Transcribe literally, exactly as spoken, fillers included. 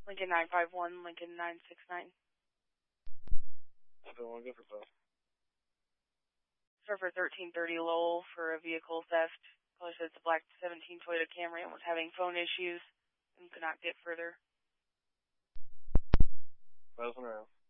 Lincoln nine five one, Lincoln nine six nine. seven one, good for both. Server thirteen thirty Lowell for a vehicle theft. Caller said it's a black seventeen Toyota Camry and was having phone issues and could not get further. Buzzing around.